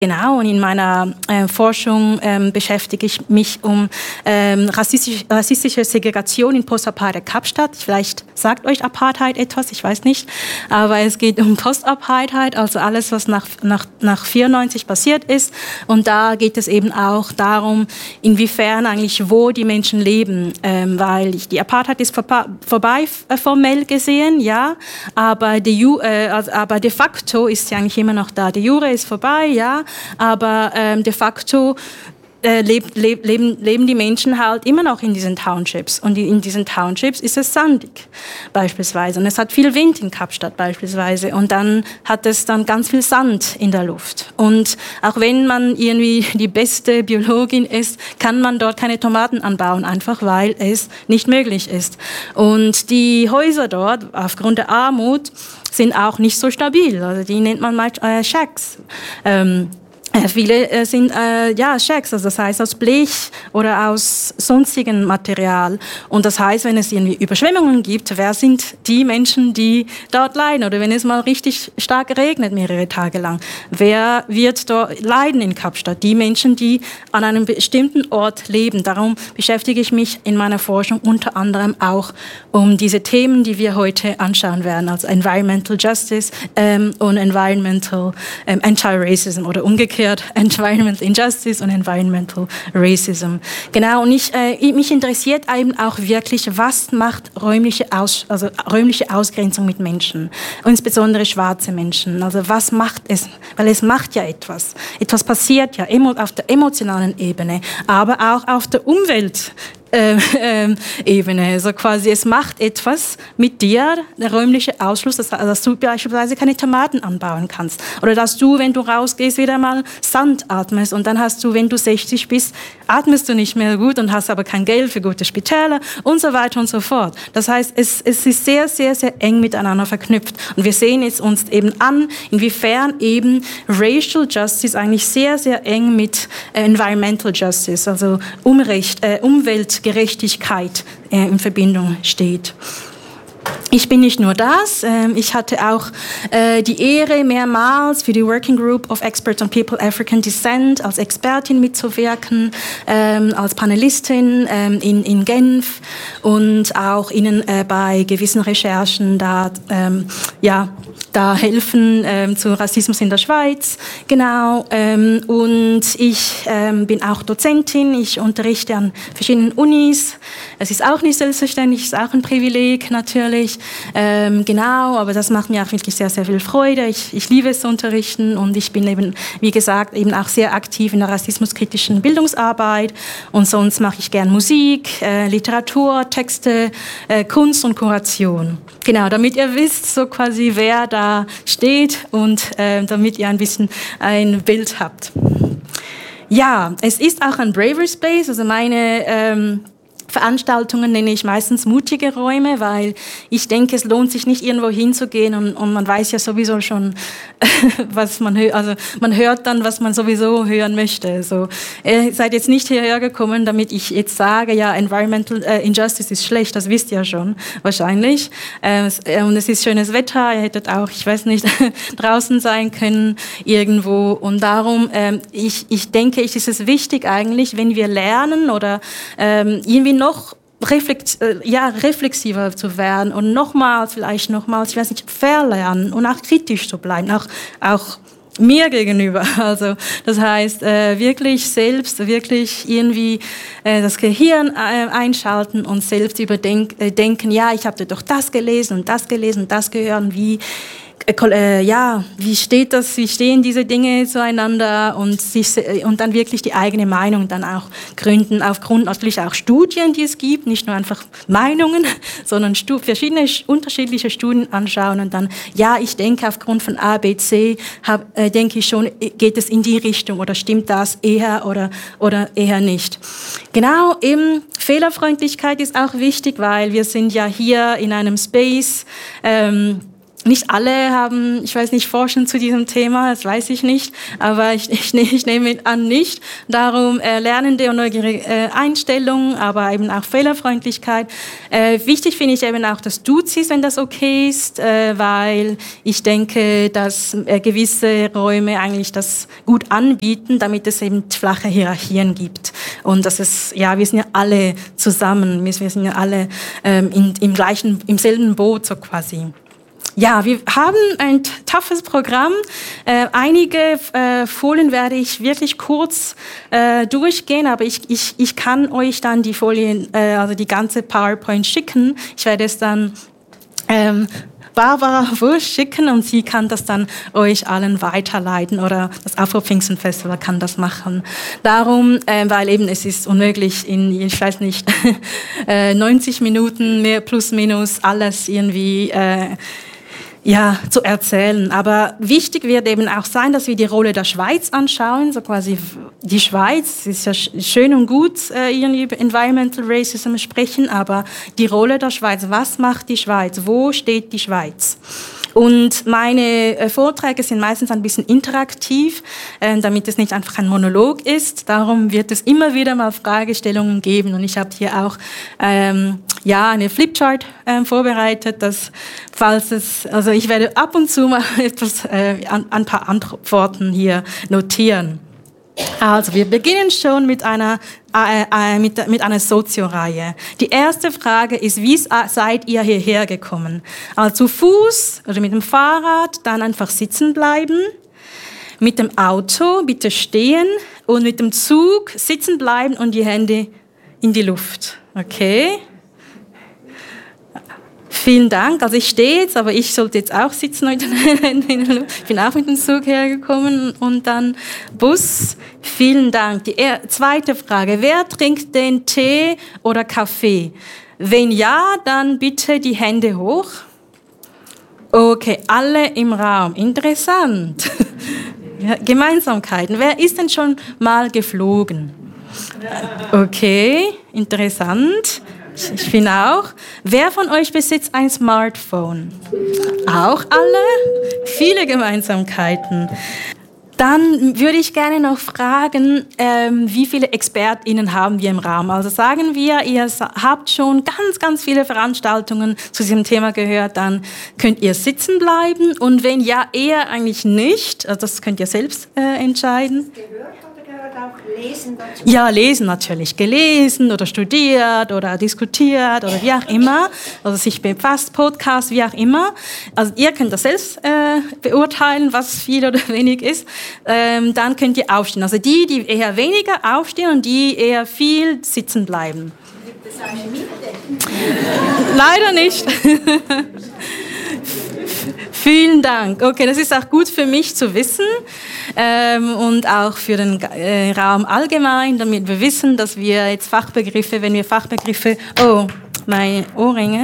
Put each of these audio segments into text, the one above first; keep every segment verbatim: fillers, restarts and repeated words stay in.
Genau, und in meiner äh, Forschung ähm, beschäftige ich mich um ähm, rassistisch, rassistische Segregation in Postapartheid Kapstadt. Vielleicht sagt euch Apartheid etwas, ich weiß nicht, aber es geht um Postapartheid, also alles, was nach, nach, nach vierundneunzig passiert ist. Und da geht es eben auch darum, inwiefern eigentlich, wo die Menschen leben, ähm, weil die Apartheid ist vor, vorbei, äh, formell gesehen, ja, aber de, äh, also, aber de facto ist sie eigentlich immer noch da. De jure ist vorbei, ja, aber ähm, de facto äh, leb, leb, leben, leben die Menschen halt immer noch in diesen Townships. Und in diesen Townships ist es sandig beispielsweise. Und es hat viel Wind in Kapstadt beispielsweise. Und dann hat es dann ganz viel Sand in der Luft. Und auch wenn man irgendwie die beste Biologin ist, kann man dort keine Tomaten anbauen, einfach weil es nicht möglich ist. Und die Häuser dort, aufgrund der Armut, sind auch nicht so stabil. Also die nennt man mal äh, Shacks. Ähm, Äh, viele äh, sind äh, ja Shacks, also das heißt aus Blech oder aus sonstigem Material. Und das heißt, wenn es irgendwie Überschwemmungen gibt, wer sind die Menschen, die dort leiden? Oder wenn es mal richtig stark regnet, mehrere Tage lang, wer wird dort leiden in Kapstadt? Die Menschen, die an einem bestimmten Ort leben. Darum beschäftige ich mich in meiner Forschung unter anderem auch um diese Themen, die wir heute anschauen werden, also Environmental Justice ähm, und Environmental ähm, Anti-Racism oder umgekehrt Environmental Injustice und Environmental Racism. Genau, und ich, äh, mich interessiert eben auch wirklich, was macht räumliche, Aus, also räumliche Ausgrenzung mit Menschen, insbesondere schwarze Menschen. Also was macht es? Weil es macht ja etwas. Etwas passiert ja auf der emotionalen Ebene, aber auch auf der Umwelt. Äh, äh, Ebene. Also quasi, es macht etwas mit dir, der räumliche Ausschluss, dass, dass du beispielsweise keine Tomaten anbauen kannst. Oder dass du, wenn du rausgehst, wieder mal Sand atmest und dann hast du, wenn du sechzig bist, atmest du nicht mehr gut und hast aber kein Geld für gute Spitäler und so weiter und so fort. Das heißt, es, es ist sehr, sehr, sehr eng miteinander verknüpft. Und wir sehen jetzt uns eben an, inwiefern eben Racial Justice eigentlich sehr, sehr eng mit äh, Environmental Justice, also Umrecht, äh, Umwelt Gerechtigkeit äh, in Verbindung steht. Ich bin nicht nur das, ähm, ich hatte auch äh, die Ehre, mehrmals für die Working Group of Experts on People African Descent als Expertin mitzuwirken, ähm, als Panelistin ähm, in, in Genf und auch Ihnen äh, bei gewissen Recherchen da, ähm, ja, da helfen ähm, zu Rassismus in der Schweiz. Genau, ähm, und ich ähm, bin auch Dozentin, ich unterrichte an verschiedenen Unis. Es ist auch nicht selbstverständlich, es ist auch ein Privileg natürlich. Ähm, genau, aber das macht mir auch wirklich sehr, sehr viel Freude. Ich, ich liebe es zu unterrichten und ich bin eben, wie gesagt, eben auch sehr aktiv in der rassismuskritischen Bildungsarbeit und sonst mache ich gern Musik, äh, Literatur, Texte, äh, Kunst und Kuration. Genau, damit ihr wisst, so quasi, wer da steht und äh, damit ihr ein bisschen ein Bild habt. Ja, es ist auch ein Bravery Space, also meine ähm, Veranstaltungen nenne ich meistens mutige Räume, weil ich denke, es lohnt sich nicht irgendwo hinzugehen und, und man weiß ja sowieso schon, was man hört, also man hört dann, was man sowieso hören möchte. Also, ihr seid jetzt nicht hierher gekommen, damit ich jetzt sage, ja, Environmental äh, Injustice ist schlecht, das wisst ihr ja schon, wahrscheinlich. Äh, und es ist schönes Wetter, ihr hättet auch, ich weiß nicht, draußen sein können, irgendwo. Und darum, äh, ich, ich denke, es ist wichtig eigentlich, wenn wir lernen oder ähm, irgendwie noch reflekt, ja, reflexiver zu werden und nochmals, vielleicht nochmals, ich weiß nicht, verlernen und auch kritisch zu bleiben, auch, auch mir gegenüber. Also das heißt, äh, wirklich selbst, wirklich irgendwie äh, das Gehirn äh, einschalten und selbst überdenken, äh, denken, ja, ich habe doch das gelesen und das gelesen und das gehört, wie Äh, ja, wie steht das, wie stehen diese Dinge zueinander und, sich, und dann wirklich die eigene Meinung dann auch gründen, aufgrund natürlich auch Studien, die es gibt, nicht nur einfach Meinungen, sondern stu- verschiedene unterschiedliche Studien anschauen und dann, ja, ich denke aufgrund von A, B, C, hab, äh, denke ich schon, geht es in die Richtung oder stimmt das eher oder, oder eher nicht. Genau, eben Fehlerfreundlichkeit ist auch wichtig, weil wir sind ja hier in einem Space, ähm, nicht alle haben, ich weiß nicht, forschen zu diesem Thema, das weiß ich nicht, aber ich, ich, ich nehme an nicht. Darum äh, lernende und neugierige äh, Einstellung, aber eben auch Fehlerfreundlichkeit. Äh, wichtig finde ich eben auch das Duzis, wenn das okay ist, äh, weil ich denke, dass äh, gewisse Räume eigentlich das gut anbieten, damit es eben flache Hierarchien gibt. Und das ist, ja, wir sind ja alle zusammen, wir sind ja alle ähm, in, im gleichen, im selben Boot so quasi. Ja, wir haben ein toughes Programm. Äh, einige äh, Folien werde ich wirklich kurz äh, durchgehen, aber ich, ich, ich kann euch dann die Folien, äh, also die ganze PowerPoint schicken. Ich werde es dann ähm, Barbara Wursch schicken und sie kann das dann euch allen weiterleiten oder das Afro-Pfingsten-Festival kann das machen. Darum, äh, weil eben es ist unmöglich in, ich weiß nicht, äh, neunzig Minuten mehr plus minus alles irgendwie äh, ja, zu erzählen. Aber wichtig wird eben auch sein, dass wir die Rolle der Schweiz anschauen, so quasi die Schweiz, es ist ja schön und gut, äh, irgendwie über Environmental Racism sprechen, aber die Rolle der Schweiz, was macht die Schweiz, wo steht die Schweiz? Und meine äh, Vorträge sind meistens ein bisschen interaktiv, äh, damit es nicht einfach ein Monolog ist. Darum wird es immer wieder mal Fragestellungen geben. Und ich habe hier auch ähm, ja eine Flipchart äh, vorbereitet, dass falls es, also ich werde ab und zu mal etwas äh, an, ein paar Antworten hier notieren. Also wir beginnen schon mit einer äh, äh, mit, mit einer Sozio-Reihe. Die erste Frage ist, wie seid ihr hierher gekommen? Also zu Fuß oder mit dem Fahrrad, dann einfach sitzen bleiben. Mit dem Auto bitte stehen und mit dem Zug sitzen bleiben und die Hände in die Luft. Okay? Vielen Dank. Also ich stehe jetzt, aber ich sollte jetzt auch sitzen. Ich bin auch mit dem Zug hergekommen und dann Bus. Vielen Dank. Die zweite Frage. Wer trinkt den Tee oder Kaffee? Wenn ja, dann bitte die Hände hoch. Okay, alle im Raum. Interessant. Ja, Gemeinsamkeiten. Wer ist denn schon mal geflogen? Okay, interessant. Ich finde auch. Wer von euch besitzt ein Smartphone? Auch alle? Viele Gemeinsamkeiten. Dann würde ich gerne noch fragen, ähm, wie viele ExpertInnen haben wir im Raum? Also sagen wir, ihr habt schon ganz, ganz viele Veranstaltungen zu diesem Thema gehört, dann könnt ihr sitzen bleiben. Und wenn ja, eher eigentlich nicht. Also das könnt ihr selbst äh, entscheiden. Lesen dazu? Ja, lesen natürlich. Gelesen oder studiert oder diskutiert oder wie auch immer. Also sich befasst, Podcast, wie auch immer. Also ihr könnt das selbst äh, beurteilen, was viel oder wenig ist. Ähm, dann könnt ihr aufstehen. Also die, die eher weniger aufstehen und die eher viel sitzen bleiben. Gibt es eine Mitte? Leider nicht. Vielen Dank. Okay, das ist auch gut für mich zu wissen ähm, und auch für den äh, Raum allgemein, damit wir wissen, dass wir jetzt Fachbegriffe, wenn wir Fachbegriffe, oh, meine Ohrringe,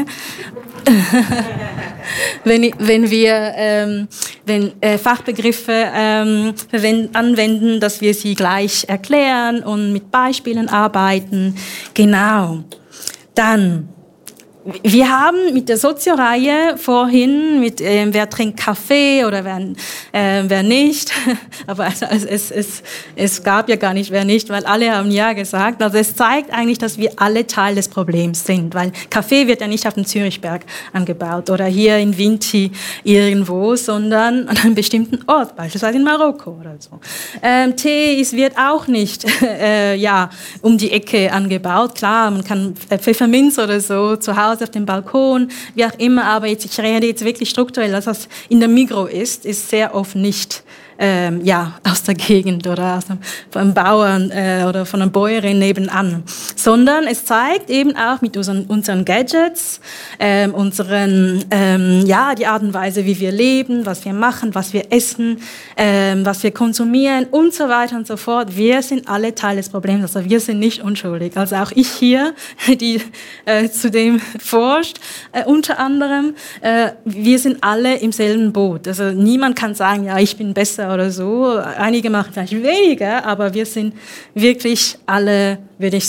wenn, wenn wir ähm, wenn, äh, Fachbegriffe ähm, anwenden, dass wir sie gleich erklären und mit Beispielen arbeiten. Genau. Dann wir haben mit der Sozio-Reihe vorhin, mit ähm, wer trinkt Kaffee oder wer, äh, wer nicht, aber also, es, es, es gab ja gar nicht wer nicht, weil alle haben ja gesagt. Also es zeigt eigentlich, dass wir alle Teil des Problems sind, weil Kaffee wird ja nicht auf dem Zürichberg angebaut oder hier in Vinti irgendwo, sondern an einem bestimmten Ort, beispielsweise in Marokko oder so. Ähm, Tee ist, wird auch nicht äh, ja, um die Ecke angebaut. Klar, man kann Pfefferminz oder so zu Hause auf dem Balkon, wie auch immer, aber jetzt, ich rede jetzt wirklich strukturell, das, was in der Migro ist, ist sehr oft nicht ähm, ja, aus der Gegend oder aus einem, von einem Bauern äh, oder von einer Bäuerin nebenan, sondern es zeigt eben auch mit unseren, unseren Gadgets, ähm, unseren, ähm, ja, die Art und Weise, wie wir leben, was wir machen, was wir essen, ähm, was wir konsumieren und so weiter und so fort. Wir sind alle Teil des Problems, also wir sind nicht unschuldig. Also auch ich hier, die äh, zu dem forscht, äh, unter anderem, äh, wir sind alle im selben Boot. Also niemand kann sagen, ja, ich bin besser oder so. Einige machen vielleicht weniger, aber wir sind wirklich alle, würde ich sagen,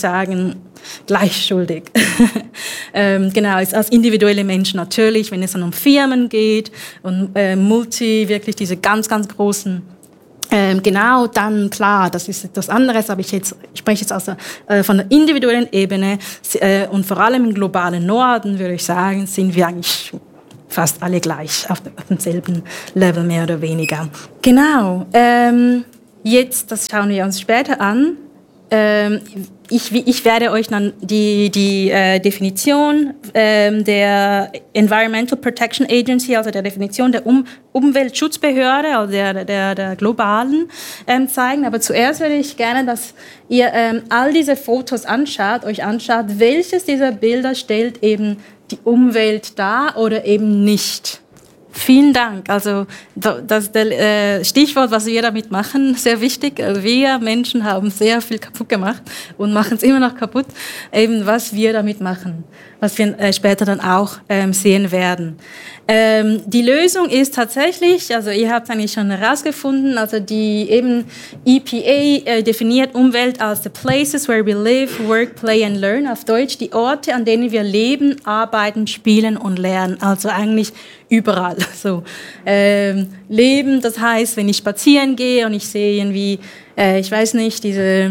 ähm, gleich schuldig. ähm, genau, als, als individuelle Menschen natürlich, wenn es dann um Firmen geht und äh, Multi, wirklich diese ganz, ganz großen, ähm, genau, dann klar, das ist etwas anderes, aber ich, jetzt, ich spreche jetzt also äh, von der individuellen Ebene äh, und vor allem im globalen Norden, würde ich sagen, sind wir eigentlich fast alle gleich, auf, auf demselben Level, mehr oder weniger. Genau, ähm, jetzt, das schauen wir uns später an. Ähm, ich, ich werde euch dann die, die äh, Definition ähm, der Environmental Protection Agency, also der Definition der um Umweltschutzbehörde, also der, der, der globalen, ähm, zeigen. Aber zuerst würde ich gerne, dass ihr ähm, all diese Fotos anschaut, euch anschaut, welches dieser Bilder stellt eben die Umwelt dar oder eben nicht. Vielen Dank. Also das ist das äh, Stichwort, was wir damit machen, sehr wichtig. Also wir Menschen haben sehr viel kaputt gemacht und machen es immer noch kaputt, eben was wir damit machen, was wir äh, später dann auch ähm, sehen werden. Ähm, die Lösung ist tatsächlich, also ihr habt es eigentlich schon herausgefunden, also die eben E P A äh, definiert Umwelt als the places where we live, work, play and learn, auf Deutsch die Orte, an denen wir leben, arbeiten, spielen und lernen, also eigentlich überall. So, ähm, leben, das heißt, wenn ich spazieren gehe und ich sehe irgendwie, äh, ich weiß nicht, diese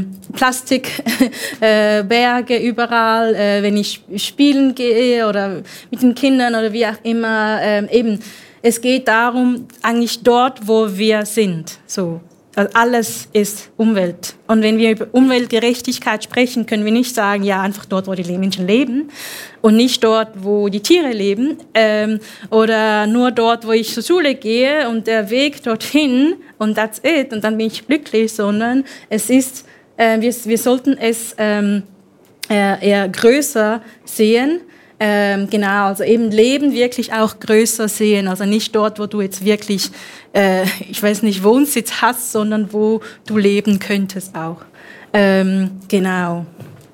Plastikberge äh, überall, äh, wenn ich spielen gehe oder mit den Kindern oder wie auch immer, äh, eben, es geht darum, eigentlich dort, wo wir sind, so. Also alles ist Umwelt. Und wenn wir über Umweltgerechtigkeit sprechen, können wir nicht sagen, ja, einfach dort, wo die Menschen leben und nicht dort, wo die Tiere leben ähm, oder nur dort, wo ich zur Schule gehe und der Weg dorthin und that's it und dann bin ich glücklich, sondern es ist, äh, wir, wir sollten es ähm, eher, eher größer sehen. Ähm, genau, also eben Leben wirklich auch größer sehen, also nicht dort, wo du jetzt wirklich, äh, ich weiß nicht, Wohnsitz hast, sondern wo du leben könntest auch. Ähm, genau.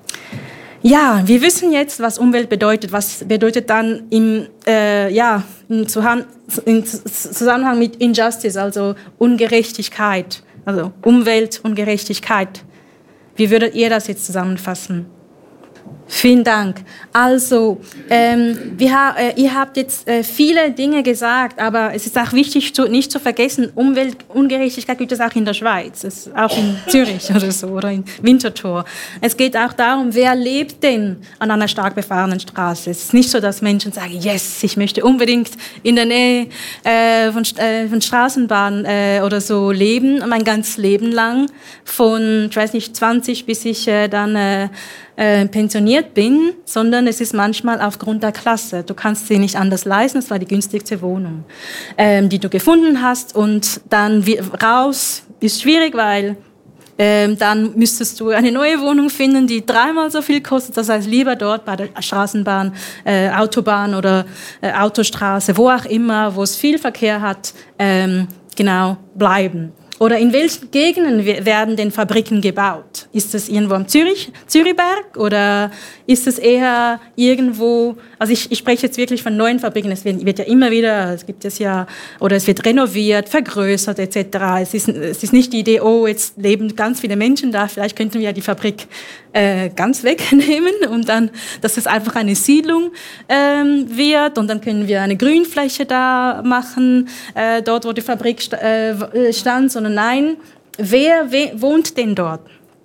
Ja, wir wissen jetzt, was Umwelt bedeutet. Was bedeutet dann im, äh, ja, im Zusammenhang, im Zusammenhang mit Injustice, also Ungerechtigkeit, also Umwelt und Gerechtigkeit. Wie würdet ihr das jetzt zusammenfassen? Vielen Dank. Also, ähm, wir ha äh, ihr habt jetzt äh, viele Dinge gesagt, aber es ist auch wichtig, zu, nicht zu vergessen, Umweltungerechtigkeit gibt es auch in der Schweiz, es ist auch in Zürich oder so oder in Winterthur. Es geht auch darum, wer lebt denn an einer stark befahrenen Straße. Es ist nicht so, dass Menschen sagen, yes, ich möchte unbedingt in der Nähe äh, von, äh, von Straßenbahnen äh, oder so leben, mein ganzes Leben lang, von, ich weiß nicht, zwanzig bis ich äh, dann äh, Äh, pensioniert bin, sondern es ist manchmal aufgrund der Klasse. Du kannst sie nicht anders leisten, es war die günstigste Wohnung, ähm, die du gefunden hast und dann raus ist schwierig, weil ähm, dann müsstest du eine neue Wohnung finden, die dreimal so viel kostet, das heißt lieber dort bei der Straßenbahn, äh, Autobahn oder äh, Autostraße, wo auch immer, wo es viel Verkehr hat, ähm, genau, bleiben. Oder in welchen Gegenden werden denn Fabriken gebaut? Ist es irgendwo am Zürich, Zürichberg oder ist es eher irgendwo, also ich, ich spreche jetzt wirklich von neuen Fabriken, es wird, wird ja immer wieder, es gibt es ja, oder es wird renoviert, vergrößert et cetera. Es ist, es ist nicht die Idee, oh, jetzt leben ganz viele Menschen da, vielleicht könnten wir ja die Fabrik äh, ganz wegnehmen und dann, dass es einfach eine Siedlung ähm, wird und dann können wir eine Grünfläche da machen, äh, dort, wo die Fabrik st äh, stand, sondern nein, wer we wohnt denn dort?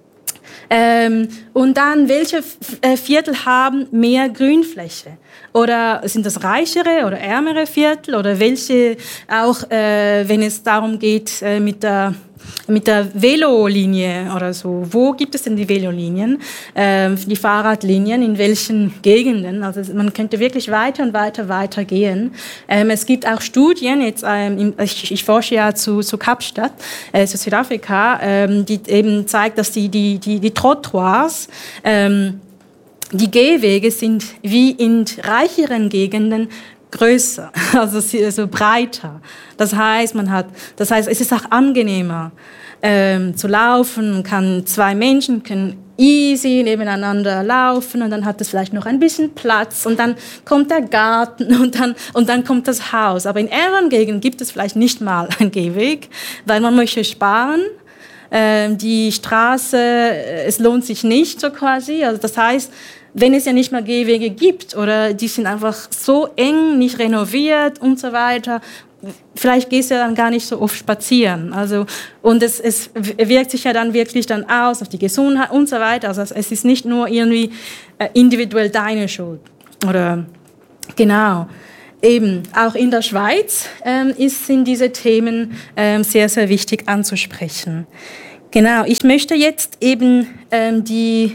Ähm, und dann, welche Viertel haben mehr Grünfläche? Oder sind das reichere oder ärmere Viertel? Oder welche auch, äh, wenn es darum geht, äh, mit der mit der Velolinie oder so. Wo gibt es denn die Velolinien, äh, die Fahrradlinien, in welchen Gegenden? Also man könnte wirklich weiter und weiter, weiter gehen. Ähm, es gibt auch Studien, jetzt, ähm, ich, ich forsche ja zu, zu Kapstadt, äh, zu Südafrika, ähm, die eben zeigt, dass die, die, die, die Trottoirs, ähm, die Gehwege sind wie in reicheren Gegenden größer, also so breiter. Das heißt, man hat, das heißt, es ist auch angenehmer ähm, zu laufen. Man kann zwei Menschen können easy nebeneinander laufen und dann hat es vielleicht noch ein bisschen Platz und dann kommt der Garten und dann und dann kommt das Haus. Aber in ärmeren Gegenden gibt es vielleicht nicht mal einen Gehweg, weil man möchte sparen. äh, die Straße, es lohnt sich nicht so quasi. Also das heißt, wenn es ja nicht mal Gehwege gibt oder die sind einfach so eng, nicht renoviert und so weiter, vielleicht gehst du ja dann gar nicht so oft spazieren. Also, und es, es wirkt sich ja dann wirklich dann aus auf die Gesundheit und so weiter. Also es ist nicht nur irgendwie äh, individuell deine Schuld. Oder genau. Eben, auch in der Schweiz ähm, ist, sind diese Themen ähm, sehr, sehr wichtig anzusprechen. Genau, ich möchte jetzt eben ähm, die,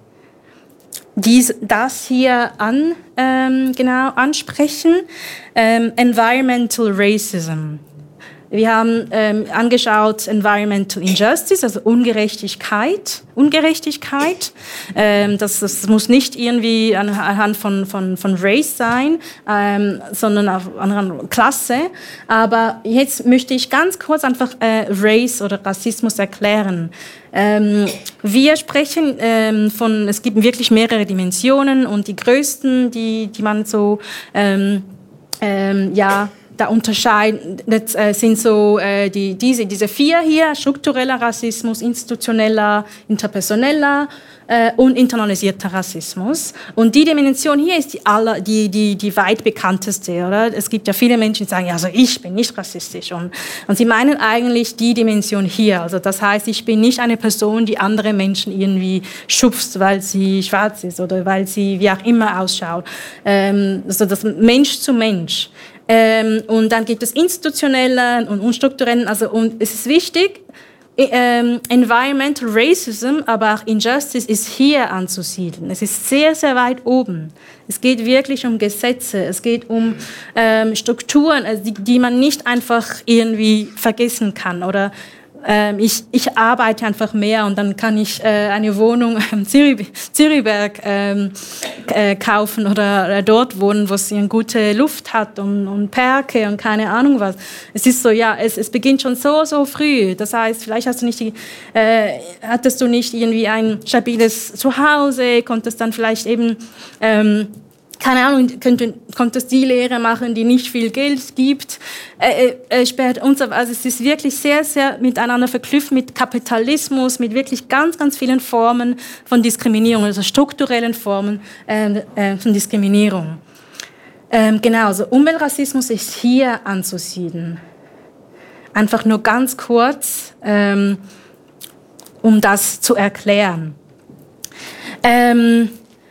dies, das hier an, ähm, genau, ansprechen, ähm, Environmental Racism. Wir haben ähm, angeschaut Environmental Injustice, also Ungerechtigkeit. Ungerechtigkeit, ähm, das, das muss nicht irgendwie anhand von, von, von Race sein, ähm, sondern auf anhand Klasse. Aber jetzt möchte ich ganz kurz einfach äh, Race oder Rassismus erklären. Ähm, wir sprechen ähm, von, es gibt wirklich mehrere Dimensionen und die größten, die, die man so, ähm, ähm, ja, da unterscheidet, äh, sind so äh, die, diese, diese vier hier, struktureller Rassismus, institutioneller, interpersoneller äh, und internalisierter Rassismus. Und die Dimension hier ist die, aller, die, die, die weit bekannteste. Oder? Es gibt ja viele Menschen, die sagen, ja, also ich bin nicht rassistisch. Und, und sie meinen eigentlich die Dimension hier. Also das heißt, ich bin nicht eine Person, die andere Menschen irgendwie schubst, weil sie schwarz ist oder weil sie wie auch immer ausschaut. Ähm, also das Mensch zu Mensch. Ähm, und dann gibt es institutionelle und unstrukturellen, also und es ist wichtig, ähm, Environmental Racism, aber auch Injustice ist hier anzusiedeln. Es ist sehr, sehr weit oben. Es geht wirklich um Gesetze, es geht um ähm, Strukturen, also die, die man nicht einfach irgendwie vergessen kann oder ähm, ich, ich arbeite einfach mehr und dann kann ich äh, eine Wohnung im Zürich, Zürichberg ähm, äh, kaufen oder, oder dort wohnen, wo es eine gute Luft hat und, und Parke und keine Ahnung was. Es ist so, ja, es, es beginnt schon so, so früh. Das heißt, vielleicht hast du nicht die, äh, hattest du nicht irgendwie ein stabiles Zuhause, konntest dann vielleicht eben ähm, keine Ahnung, könnte, konntest die Lehre machen, die nicht viel Geld gibt, äh, äh, später und so. Also es ist wirklich sehr, sehr miteinander verknüpft mit Kapitalismus, mit wirklich ganz, ganz vielen Formen von Diskriminierung, also strukturellen Formen äh, äh, von Diskriminierung. Ähm, genau, also Umweltrassismus ist hier anzusiedeln. Einfach nur ganz kurz, ähm, um das zu erklären. Ähm,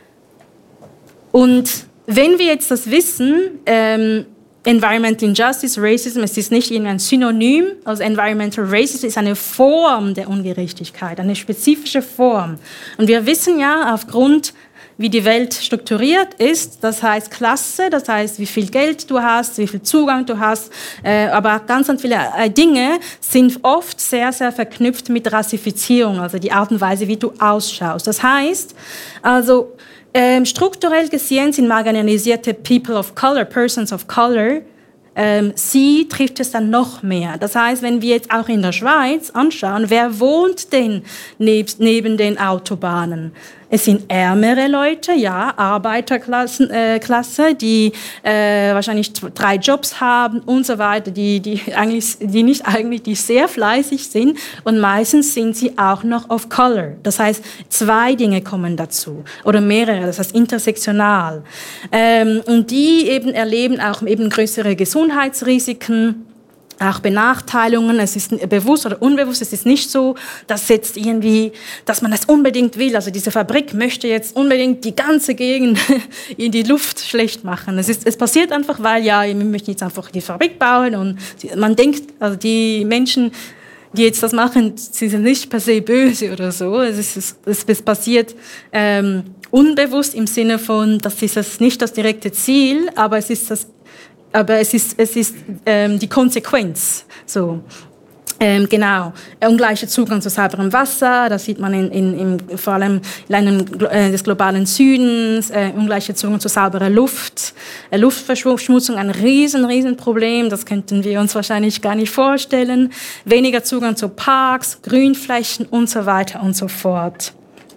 Und wenn wir jetzt das wissen, ähm, Environmental Injustice, Racism, es ist nicht irgendein Synonym, also Environmental Racism ist eine Form der Ungerechtigkeit, eine spezifische Form. Und wir wissen ja aufgrund, wie die Welt strukturiert ist, das heißt Klasse, das heißt, wie viel Geld du hast, wie viel Zugang du hast, äh, aber ganz, ganz viele äh, Dinge sind oft sehr, sehr verknüpft mit Rassifizierung, also die Art und Weise, wie du ausschaust. Das heißt, also Ähm, strukturell gesehen sind marginalisierte People of Color, Persons of Color, ähm, sie trifft es dann noch mehr. Das heißt, wenn wir jetzt auch in der Schweiz anschauen, wer wohnt denn neb, neben den Autobahnen? Es sind ärmere Leute, ja, Arbeiterklasse, äh, Klasse, die äh, wahrscheinlich drei Jobs haben und so weiter, die, die, eigentlich, die nicht eigentlich, die sehr fleißig sind und meistens sind sie auch noch of color. Das heißt, zwei Dinge kommen dazu oder mehrere, das heißt intersektional. Ähm, und die eben erleben auch eben größere Gesundheitsrisiken, auch Benachteiligungen, es ist bewusst oder unbewusst, es ist nicht so, dass jetzt irgendwie, dass man das unbedingt will. Also diese Fabrik möchte jetzt unbedingt die ganze Gegend in die Luft schlecht machen. Es ist, es passiert einfach, weil ja, wir möchten jetzt einfach die Fabrik bauen und man denkt, also die Menschen, die jetzt das machen, sie sind nicht per se böse oder so. Es ist, es, es passiert ähm, unbewusst im Sinne von, das ist das nicht das direkte Ziel, aber es ist das Aber es ist, es ist ähm, die Konsequenz. So. Ähm, genau. Ungleicher Zugang zu sauberem Wasser, das sieht man in, in, in, vor allem in einem äh, des globalen Südens, äh, ungleicher Zugang zu sauberer Luft, äh, Luftverschmutzung, ein riesen, riesen Problem, das könnten wir uns wahrscheinlich gar nicht vorstellen, weniger Zugang zu Parks, Grünflächen und so weiter und so fort.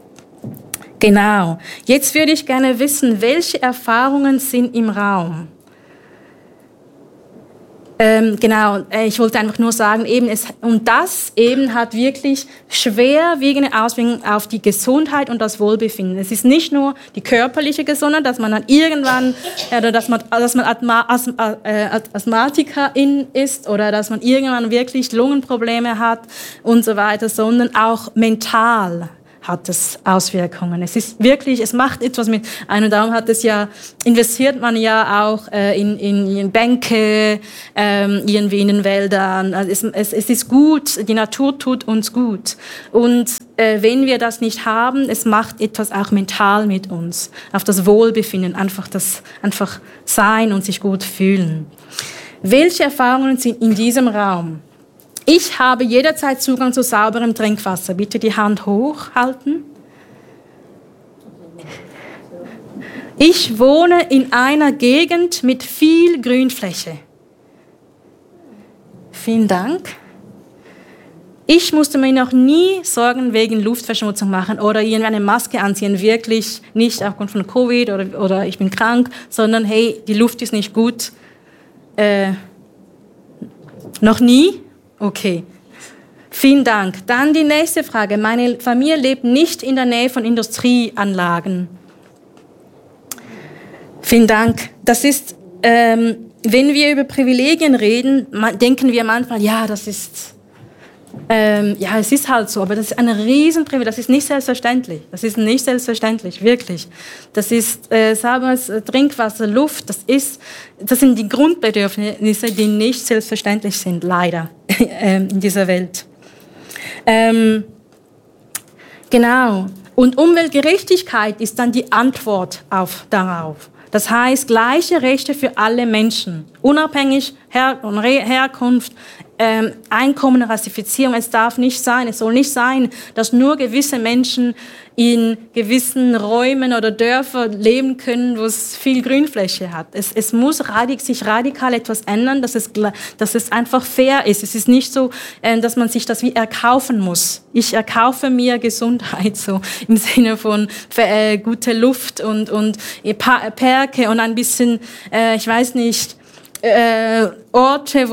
Genau. Jetzt würde ich gerne wissen, welche Erfahrungen sind im Raum? Ähm, genau, ich wollte einfach nur sagen, eben es, und das eben hat wirklich schwerwiegende Auswirkungen auf die Gesundheit und das Wohlbefinden. Es ist nicht nur die körperliche Gesundheit, dass man dann irgendwann, oder dass man, dass man Asthma, Asthma, äh, Asthmatikerin ist oder dass man irgendwann wirklich Lungenprobleme hat und so weiter, sondern auch mental hat es Auswirkungen. Es ist wirklich, es macht etwas mit einem, darum hat es ja, investiert man ja auch äh, in, in, in Bänke, ähm, irgendwie in den Wäldern. Also es, es, es ist gut, die Natur tut uns gut. Und äh, wenn wir das nicht haben, es macht etwas auch mental mit uns, auf das Wohlbefinden, einfach das einfach sein und sich gut fühlen. Welche Erfahrungen sind in diesem Raum? Ich habe jederzeit Zugang zu sauberem Trinkwasser. Bitte die Hand hochhalten. Ich wohne in einer Gegend mit viel Grünfläche. Vielen Dank. Ich musste mir noch nie Sorgen wegen Luftverschmutzung machen oder irgendwie eine Maske anziehen. Wirklich nicht aufgrund von Covid oder, oder ich bin krank, sondern hey, die Luft ist nicht gut. Äh, noch nie? Okay, vielen Dank. Dann die nächste Frage. Meine Familie lebt nicht in der Nähe von Industrieanlagen. Vielen Dank. Das ist, ähm, wenn wir über Privilegien reden, denken wir manchmal, ja, das ist, ähm, ja, es ist halt so, aber das ist ein Riesenprivileg. Das ist nicht selbstverständlich. Das ist nicht selbstverständlich, wirklich. Das ist äh, sauberes Trinkwasser, Luft. Das ist, das sind die Grundbedürfnisse, die nicht selbstverständlich sind, leider. In dieser Welt. Ähm, genau. Und Umweltgerechtigkeit ist dann die Antwort auf, darauf. Das heißt, gleiche Rechte für alle Menschen, unabhängig Her- und Re- Herkunft, ähm, Einkommen, Rassifizierung. Es darf nicht sein, es soll nicht sein, dass nur gewisse Menschen in gewissen Räumen oder Dörfern leben können, wo es viel Grünfläche hat. Es, es muss radik, sich radikal etwas ändern, dass es, dass es einfach fair ist. Es ist nicht so, äh, dass man sich das wie erkaufen muss. Ich erkaufe mir Gesundheit, so im Sinne von äh, gute Luft und, und Parke und ein bisschen, äh, ich weiß nicht, Äh, Orte, wo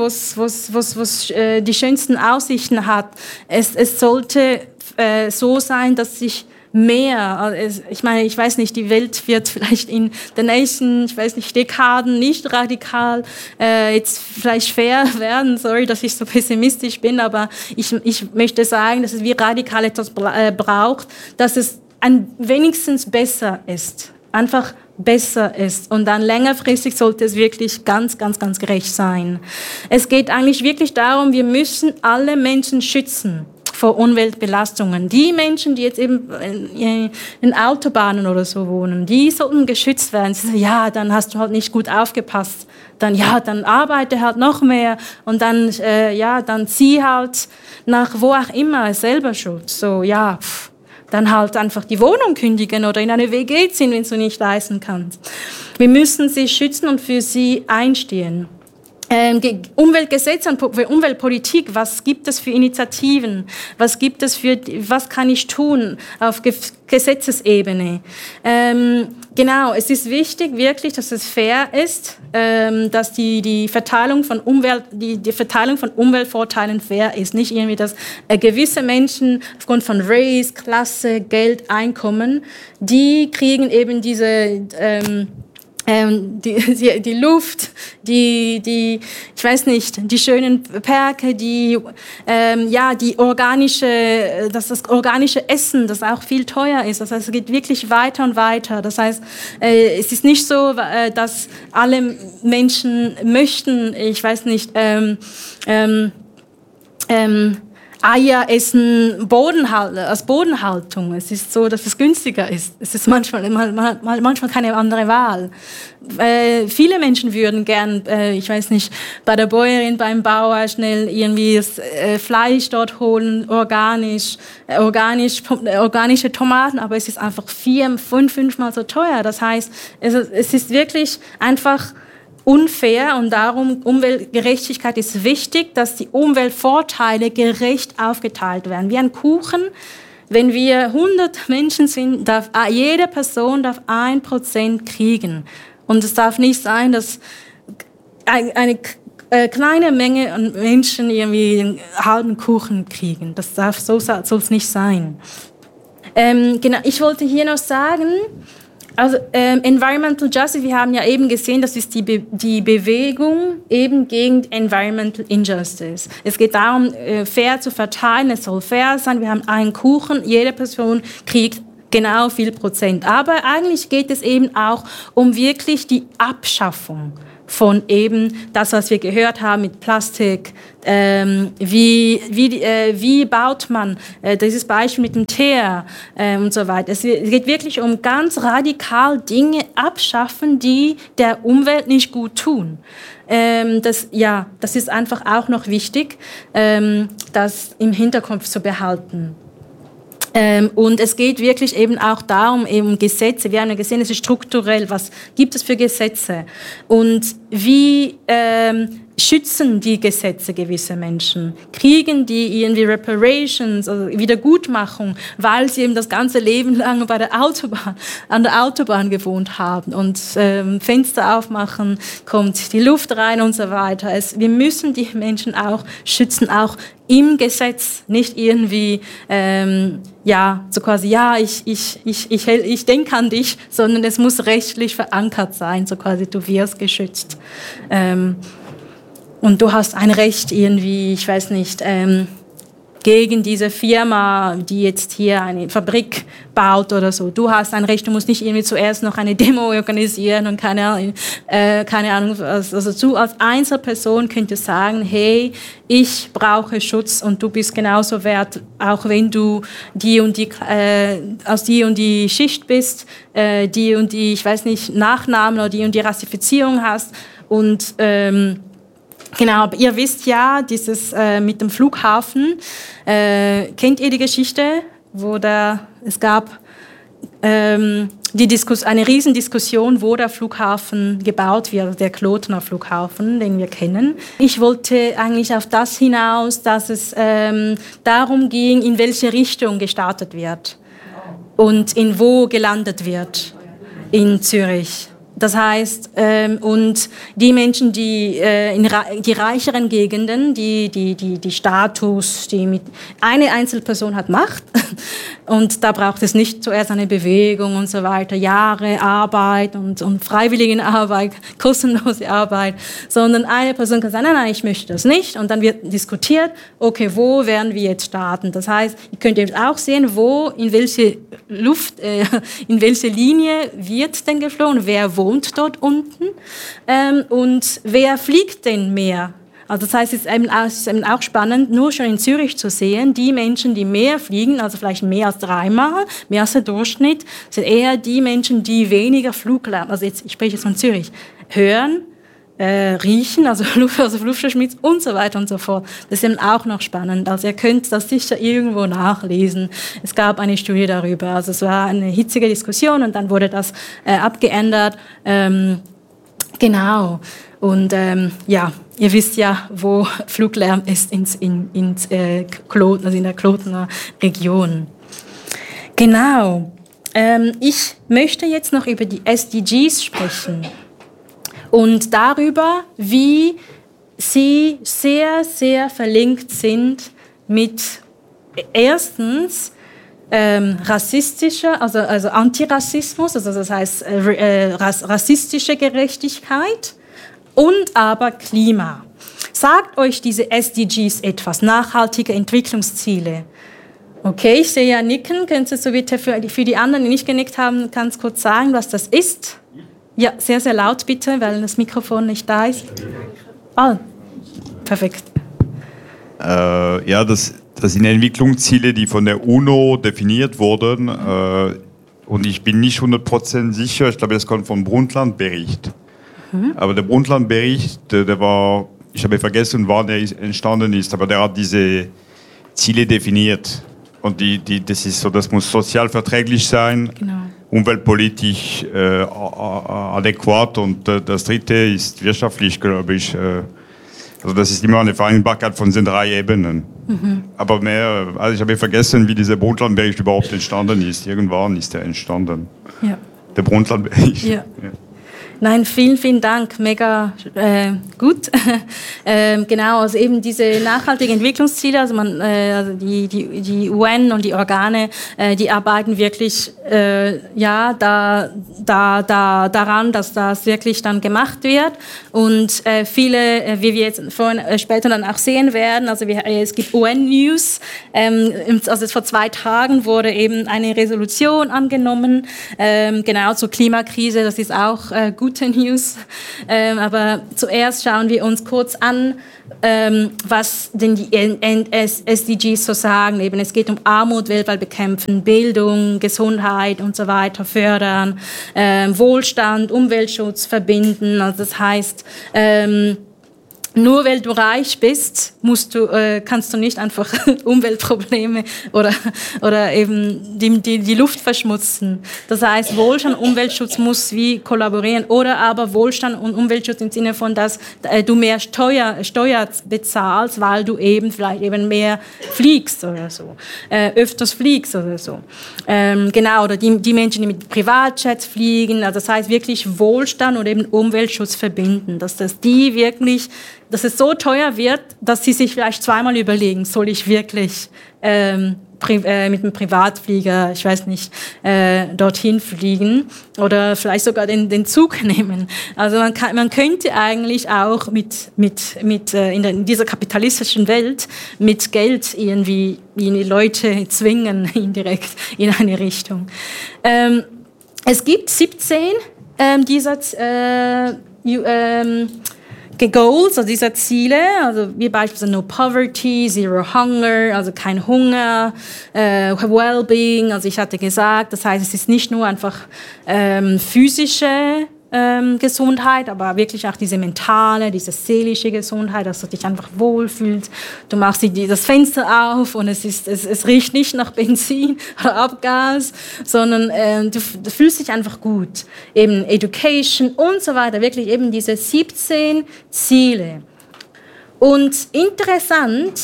es äh, die schönsten Aussichten hat. Es, es sollte äh, so sein, dass sich mehr, äh, ich meine, ich weiß nicht, die Welt wird vielleicht in den nächsten, ich weiß nicht, Dekaden nicht radikal äh, jetzt vielleicht fair werden. Sorry, dass ich so pessimistisch bin, aber ich, ich möchte sagen, dass es wie radikal etwas bra- äh, braucht, dass es ein wenigstens besser ist. Einfach besser ist. Und dann längerfristig sollte es wirklich ganz, ganz, ganz gerecht sein. Es geht eigentlich wirklich darum, wir müssen alle Menschen schützen vor Umweltbelastungen. Die Menschen, die jetzt eben in, in Autobahnen oder so wohnen, die sollten geschützt werden. Sie sagen, ja, dann hast du halt nicht gut aufgepasst. Dann, ja, dann arbeite halt noch mehr. Und dann, äh, ja, dann zieh halt nach wo auch immer, selber schuld. So, ja, pff. Dann halt einfach die Wohnung kündigen oder in eine W G ziehen, wenn du nicht leisten kannst. Wir müssen sie schützen und für sie einstehen. Ähm, Umweltgesetze und Umweltpolitik, was gibt es für Initiativen? Was gibt es für, was kann ich tun auf Ge- Gesetzesebene? Ähm, genau, es ist wichtig wirklich, dass es fair ist, ähm, dass die, die Verteilung von Umwelt, die, die Verteilung von Umweltvorteilen fair ist. Nicht irgendwie, dass äh, gewisse Menschen aufgrund von Race, Klasse, Geld, Einkommen, die kriegen eben diese, ähm, Ähm, die, die, die Luft, die, die, ich weiß nicht, die schönen Perke, die, ähm, ja, die organische, das, das organische Essen, das auch viel teuer ist. Das heißt, es geht wirklich weiter und weiter. Das heißt, äh, es ist nicht so, äh, dass alle Menschen möchten, ich weiß nicht, ähm, ähm, ähm, Eier essen Bodenhal- als Bodenhaltung. Es ist so, dass es günstiger ist. Es ist manchmal, man, man, manchmal keine andere Wahl. Äh, viele Menschen würden gern, äh, ich weiß nicht, bei der Bäuerin, beim Bauer schnell irgendwie das äh, Fleisch dort holen, organisch, äh, organisch, äh, organische Tomaten, aber es ist einfach vier, fünf, fünfmal so teuer. Das heißt, es, es ist wirklich einfach unfair und darum Umweltgerechtigkeit ist wichtig, dass die Umweltvorteile gerecht aufgeteilt werden. Wie ein Kuchen, wenn wir hundert Menschen sind, darf jede Person darf ein Prozent kriegen. Und es darf nicht sein, dass eine äh, kleine Menge an Menschen irgendwie einen halben Kuchen kriegen. Das darf, so soll es nicht sein. Ähm, genau, ich wollte hier noch sagen, also ähm, Environmental Justice, wir haben ja eben gesehen, das ist die, Be- die Bewegung eben gegen Environmental Injustice. Es geht darum, äh, fair zu verteilen, es soll fair sein, wir haben einen Kuchen, jede Person kriegt genau viel Prozent. Aber eigentlich geht es eben auch um wirklich die Abschaffung von eben das, was wir gehört haben mit Plastik. Ähm, wie, wie, äh, wie baut man äh, dieses Beispiel mit dem Teer äh, und so weiter. Es geht wirklich um ganz radikal Dinge abschaffen, die der Umwelt nicht gut tun. Ähm, das, ja, das ist einfach auch noch wichtig, ähm, das im Hinterkopf zu behalten. Ähm, und es geht wirklich eben auch darum, eben Gesetze, wir haben ja gesehen, es ist strukturell, was gibt es für Gesetze und wie ähm, schützen die Gesetze gewisse Menschen? Kriegen die irgendwie Reparations, also Wiedergutmachung, weil sie eben das ganze Leben lang bei der Autobahn, an der Autobahn gewohnt haben und ähm, Fenster aufmachen, kommt die Luft rein und so weiter. Es, wir müssen die Menschen auch schützen, auch im Gesetz, nicht irgendwie, ähm, ja, so quasi, ja, ich, ich, ich, ich, ich denke an dich, sondern es muss rechtlich verankert sein, so quasi, du wirst geschützt. Ähm, und du hast ein Recht irgendwie, ich weiß nicht, ähm, gegen diese Firma, die jetzt hier eine Fabrik baut oder so. Du hast ein Recht, du musst nicht irgendwie zuerst noch eine Demo organisieren und keine Ahnung, äh, keine Ahnung, also du als Einzelperson könntest sagen, hey, ich brauche Schutz und du bist genauso wert, auch wenn du die und die, äh, aus die und die Schicht bist, äh, die und die, ich weiß nicht, Nachnamen oder die und die Rassifizierung hast und ähm, genau, aber ihr wisst ja, dieses äh, mit dem Flughafen, äh, kennt ihr die Geschichte, wo da, es gab ähm, die Diskus- eine Riesendiskussion, wo der Flughafen gebaut wird, der Klotener Flughafen, den wir kennen. Ich wollte eigentlich auf das hinaus, dass es ähm, darum ging, in welche Richtung gestartet wird und in wo gelandet wird in Zürich. Das heißt, ähm, und die Menschen, die äh, in die reicheren Gegenden, die, die, die, die Status, die mit eine Einzelperson hat Macht, und da braucht es nicht zuerst eine Bewegung und so weiter, Jahre Arbeit und, und Freiwilligenarbeit, kostenlose Arbeit, sondern eine Person kann sagen, nein, nein, ich möchte das nicht, und dann wird diskutiert, okay, wo werden wir jetzt starten? Das heißt, ihr könnt jetzt auch sehen, wo, in welche Luft, äh, in welche Linie wird denn geflogen, wer wohnt dort unten ähm, und wer fliegt denn mehr? Also das heißt, es ist, eben auch, es ist eben auch spannend, nur schon in Zürich zu sehen, die Menschen, die mehr fliegen, also vielleicht mehr als dreimal, mehr als der Durchschnitt, sind eher die Menschen, die weniger Fluglärm, also jetzt, ich spreche jetzt von Zürich, hören, äh, riechen, also, also Luftverschmutzung und so weiter und so fort. Das ist eben auch noch spannend. Also ihr könnt das sicher irgendwo nachlesen. Es gab eine Studie darüber. Also es war eine hitzige Diskussion und dann wurde das äh, abgeändert. Ähm, genau. Und ähm, ja, ihr wisst ja, wo Fluglärm ist ins, in, ins, äh, Kloten, also in der Klotener Region. Genau. Ähm, ich möchte jetzt noch über die S D Gs sprechen. Und darüber, wie sie sehr, sehr verlinkt sind mit erstens ähm, rassistischer, also, also Antirassismus, also das heißt äh, rassistische Gerechtigkeit und aber Klima. Sagt euch diese S D Gs etwas, nachhaltige Entwicklungsziele? Okay, ich sehe ja Nicken. Könntest du so bitte für die, für die anderen, die nicht genickt haben, ganz kurz sagen, was das ist? Ja, sehr, sehr laut bitte, weil das Mikrofon nicht da ist. Ah, perfekt. Äh, ja, das, das sind Entwicklungsziele, die von der UNO definiert wurden. Äh, und ich bin nicht hundert Prozent sicher, ich glaube, das kommt vom Brundtland-Bericht. Mhm. Aber der Brundtland-Bericht, der, der war, ich habe vergessen, wann er entstanden ist, aber der hat diese Ziele definiert. Und die, die, das ist so, das muss sozial verträglich sein. Genau. Umweltpolitisch äh, adäquat und äh, das dritte ist wirtschaftlich, glaube ich. Äh, also das ist immer eine Vereinbarkeit von den drei Ebenen. Mhm. Aber mehr, also ich habe vergessen, wie dieser Brundtland-Bericht überhaupt entstanden ist. Irgendwann ist er entstanden. Ja. Der Brundtland-Bericht. Ja. Nein, vielen, vielen Dank, mega äh, gut. ähm, genau, also eben diese nachhaltigen Entwicklungsziele, also, man, äh, also die, die, die U N und die Organe, äh, die arbeiten wirklich äh, ja, da, da, da, daran, dass das wirklich dann gemacht wird. Und äh, viele, äh, wie wir jetzt vorhin, äh, später dann auch sehen werden, also wir, äh, es gibt U N-News, ähm, also vor zwei Tagen wurde eben eine Resolution angenommen, ähm, genau zur Klimakrise, das ist auch äh, gut. Gute News. Ähm, aber zuerst schauen wir uns kurz an, ähm, was denn die S D Gs so sagen. Eben, es geht um Armut weltweit bekämpfen, Bildung, Gesundheit und so weiter fördern, ähm, Wohlstand, Umweltschutz verbinden. Also das heißt, ähm, nur weil du reich bist, musst du, äh, kannst du nicht einfach Umweltprobleme oder, oder eben die, die, die Luft verschmutzen. Das heißt, Wohlstand und Umweltschutz muss wie kollaborieren oder aber Wohlstand und Umweltschutz im Sinne von, dass äh, du mehr Steuer, Steuer bezahlst, weil du eben vielleicht eben mehr fliegst oder so, äh, öfters fliegst oder so. Ähm, genau, oder die, die Menschen, die mit Privatjets fliegen, also das heißt wirklich Wohlstand und eben Umweltschutz verbinden, dass das die wirklich dass es so teuer wird, dass sie sich vielleicht zweimal überlegen, soll ich wirklich ähm, pri- äh, mit einem Privatflieger, ich weiß nicht, äh, dorthin fliegen oder vielleicht sogar den, den Zug nehmen. Also man, kann, man könnte eigentlich auch mit, mit, mit, äh, in, der, in dieser kapitalistischen Welt mit Geld irgendwie die Leute zwingen, indirekt in eine Richtung. Ähm, es gibt siebzehn ähm, dieser äh, ähm, Goals, also dieser Ziele, also wie beispielsweise No Poverty, Zero Hunger, also kein Hunger, äh, Wellbeing, also ich hatte gesagt, das heißt, es ist nicht nur einfach ähm, physische ähm, Gesundheit, aber wirklich auch diese mentale, diese seelische Gesundheit, dass du dich einfach wohlfühlst. Du machst die, das Fenster auf und es, ist, es, es riecht nicht nach Benzin oder Abgas, sondern ähm, du, du fühlst dich einfach gut. Eben Education und so weiter, wirklich eben diese siebzehn Ziele. Und interessant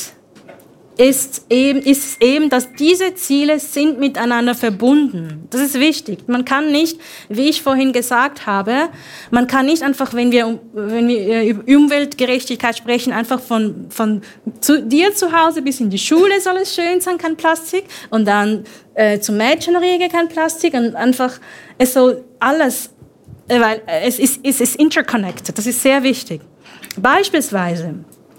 ist eben, ist eben, dass diese Ziele sind miteinander verbunden. Das ist wichtig. Man kann nicht, wie ich vorhin gesagt habe, man kann nicht einfach, wenn wir, wenn wir über Umweltgerechtigkeit sprechen, einfach von, von zu, dir zu Hause bis in die Schule soll es schön sein, kein Plastik, und dann äh, zum Mädchenriege kein Plastik, und einfach, es soll alles, äh, weil es ist, es ist interconnected, das ist sehr wichtig. Beispielsweise,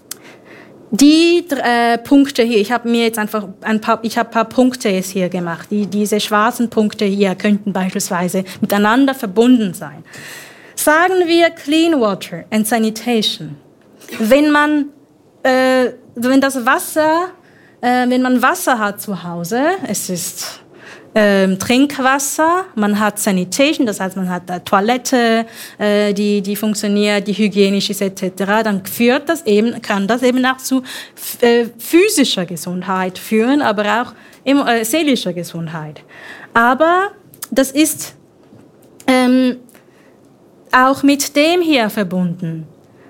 die äh, Punkte hier, ich habe mir jetzt einfach ein paar, ich habe ein paar Punkte jetzt hier gemacht. Die, diese schwarzen Punkte hier könnten beispielsweise miteinander verbunden sein. Sagen wir Clean Water and Sanitation. Wenn man, äh, wenn das Wasser, äh, wenn man Wasser hat zu Hause, es ist Ähm, Trinkwasser, man hat Sanitation, das heißt, man hat äh, Toilette, äh, die, die funktioniert, die hygienisch ist et cetera, dann führt das eben, kann das eben auch zu äh, physischer Gesundheit führen, aber auch äh, seelischer Gesundheit. Aber das ist ähm, auch mit dem hier verbunden.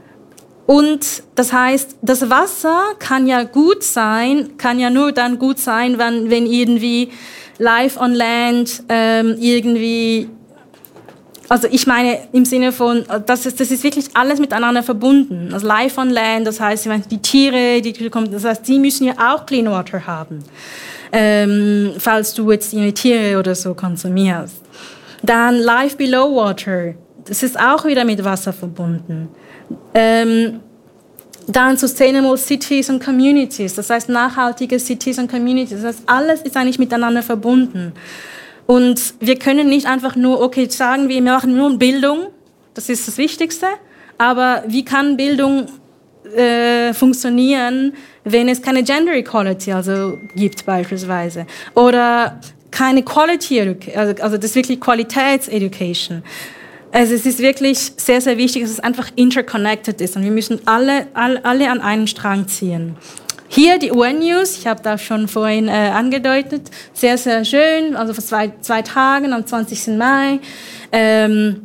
Und das heißt, das Wasser kann ja gut sein, kann ja nur dann gut sein, wenn, wenn irgendwie Life on Land ähm, irgendwie, also ich meine im Sinne von, das ist, das ist wirklich alles miteinander verbunden. Also Life on Land, das heißt, die Tiere, die kommen, das heißt, die müssen ja auch Clean Water haben, ähm, falls du jetzt die Tiere oder so konsumierst. Dann Life Below Water, das ist auch wieder mit Wasser verbunden. Ähm, Dann Sustainable Cities and Communities, das heißt nachhaltige Cities and Communities, das heißt alles ist eigentlich miteinander verbunden. Und wir können nicht einfach nur, okay, sagen wir, wir machen nur Bildung, das ist das Wichtigste, aber wie kann Bildung äh, funktionieren, wenn es keine Gender Equality also gibt beispielsweise, oder keine Quality, also, also das ist wirklich Qualitätseducation. Also es ist wirklich sehr, sehr wichtig, dass es einfach interconnected ist und wir müssen alle, alle, alle an einen Strang ziehen. Hier die U N-News, ich habe das schon vorhin äh, angedeutet, sehr, sehr schön, also vor zwei, zwei Tagen am zwanzigsten Mai. Ähm,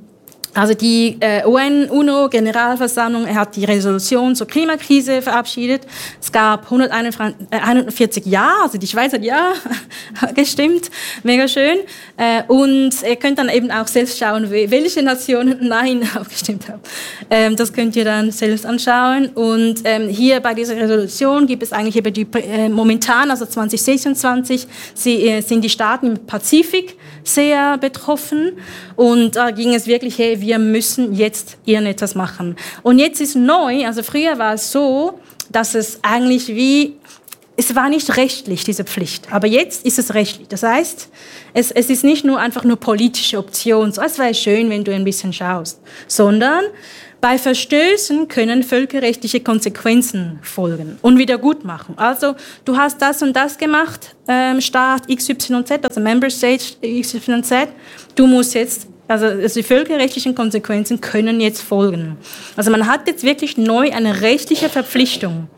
Also die äh, U N-UNO-Generalversammlung hat die Resolution zur Klimakrise verabschiedet. Es gab hunderteinundvierzig Ja, also die Schweiz hat Ja gestimmt, mega schön. Äh, und ihr könnt dann eben auch selbst schauen, welche Nationen Nein abgestimmt haben. Ähm, das könnt ihr dann selbst anschauen. Und ähm, hier bei dieser Resolution gibt es eigentlich über die, äh, momentan, also zwanzig sechsundzwanzig, sie, äh, sind die Staaten im Pazifik sehr betroffen. Und da ging es wirklich, hey, wir müssen jetzt irgendetwas machen. Und jetzt ist neu, also früher war es so, dass es eigentlich wie, es war nicht rechtlich, diese Pflicht, aber jetzt ist es rechtlich. Das heißt, es, es ist nicht nur einfach nur politische Option, so, es wäre schön, wenn du ein bisschen schaust, sondern bei Verstößen können völkerrechtliche Konsequenzen folgen und Wiedergutmachung. Also du hast das und das gemacht, ähm, Staat X Y Z, also Member State X Y Z, du musst jetzt, also, also die völkerrechtlichen Konsequenzen können jetzt folgen. Also man hat jetzt wirklich neu eine rechtliche Verpflichtung.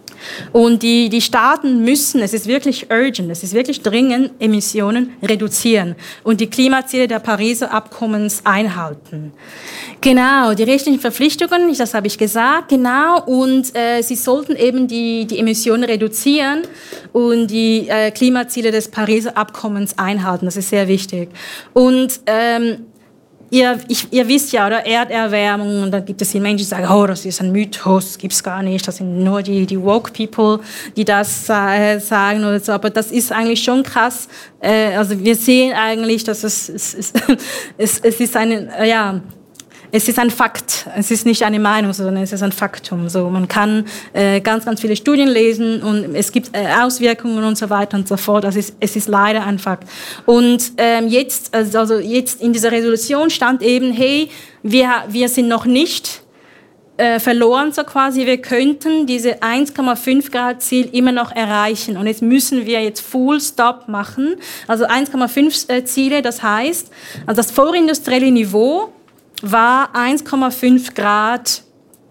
Und die, die Staaten müssen, es ist wirklich urgent, es ist wirklich dringend, Emissionen reduzieren und die Klimaziele der Pariser Abkommens einhalten. Genau, die rechtlichen Verpflichtungen, das habe ich gesagt, genau, und äh, sie sollten eben die, die Emissionen reduzieren und die äh, Klimaziele des Pariser Abkommens einhalten, das ist sehr wichtig. Und ähm, Ihr, ich, ihr wisst ja, oder Erderwärmung, und da gibt es die Menschen, die sagen, oh, das ist ein Mythos, gibt es gar nicht, das sind nur die, die woke People, die das äh, sagen oder so, aber das ist eigentlich schon krass, äh, also wir sehen eigentlich, dass es, es, es, es, es ist eine, äh, ja, es ist ein Fakt, es ist nicht eine Meinung, sondern es ist ein Faktum. So, man kann äh, ganz, ganz viele Studien lesen und es gibt äh, Auswirkungen und so weiter und so fort. Das ist, es ist leider ein Fakt. Und ähm, jetzt, also jetzt in dieser Resolution stand eben, hey, wir, wir sind noch nicht äh, verloren, so quasi. Wir könnten diese eins Komma fünf Grad Ziel immer noch erreichen. Und jetzt müssen wir jetzt Full Stop machen. Also eins Komma fünf äh, Ziele, das heißt, also das vorindustrielle Niveau war eins Komma fünf Grad